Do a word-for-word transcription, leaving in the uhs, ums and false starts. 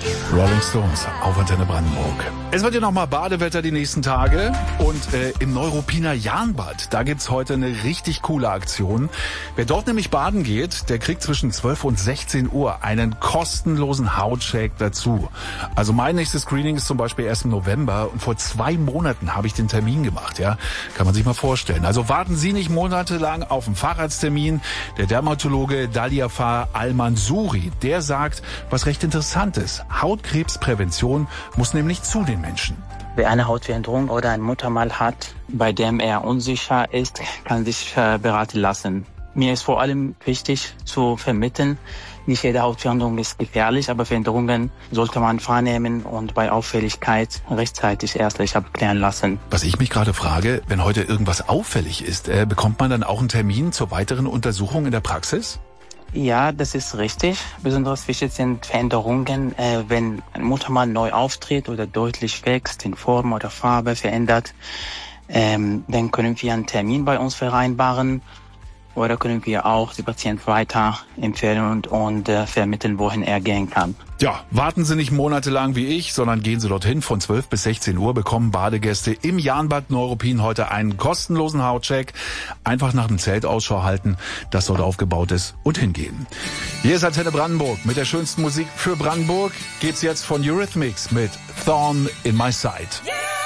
Rolling Stones auf Antenne Brandenburg. Es wird ja nochmal Badewetter die nächsten Tage und äh, im Neuruppiner Jahnbad, da gibt's heute eine richtig coole Aktion. Wer dort nämlich baden geht, der kriegt zwischen zwölf und sechzehn Uhr einen kostenlosen Hautcheck dazu. Also mein nächstes Screening ist zum Beispiel erst im November und vor zwei Monaten habe ich den Termin gemacht, ja. Kann man sich mal vorstellen. Also warten Sie nicht monatelang auf einen Facharzttermin. Der Dermatologe Daliafar Al-Mansouri, der sagt, was recht interessant ist. Hautkrebsprävention muss nämlich zu den Menschen. Wer eine Hautveränderung oder ein Muttermal hat, bei dem er unsicher ist, kann sich äh, beraten lassen. Mir ist vor allem wichtig zu vermitteln, nicht jede Hautveränderung ist gefährlich, aber Veränderungen sollte man wahrnehmen und bei Auffälligkeit rechtzeitig ärztlich abklären lassen. Was ich mich gerade frage, wenn heute irgendwas auffällig ist, äh, bekommt man dann auch einen Termin zur weiteren Untersuchung in der Praxis? Ja, das ist richtig. Besonders wichtig sind Veränderungen, äh, wenn ein Muttermal neu auftritt oder deutlich wächst, in Form oder Farbe verändert. Ähm, dann können wir einen Termin bei uns vereinbaren oder können wir auch den Patienten weiter empfehlen und, und äh, vermitteln, wohin er gehen kann. Ja, warten Sie nicht monatelang wie ich, sondern gehen Sie dorthin. Von zwölf bis sechzehn Uhr bekommen Badegäste im Jahnbad Neuruppin heute einen kostenlosen Hautcheck. Einfach nach dem Zelt Ausschau halten, das dort aufgebaut ist, und hingehen. Hier ist Antenne Brandenburg mit der schönsten Musik für Brandenburg. Geht's jetzt von Eurythmics mit Thorn in My Side. Yeah!